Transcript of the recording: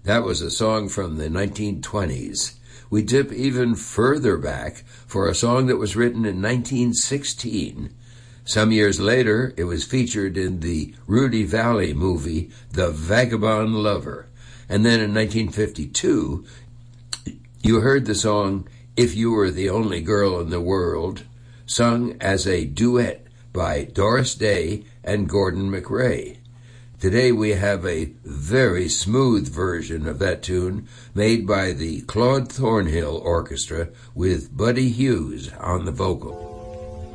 That was a song from the 1920s. We dip even further back for a song that was written in 1916. Some years later, it was featured in the Rudy Vallée movie, The Vagabond Lover. And then in 1952, you heard the song, If You Were the Only Girl in the World, sung as a duet by Doris Day and Gordon MacRae. Today we have a very smooth version of that tune made by the Claude Thornhill Orchestra with Buddy Hughes on the vocal.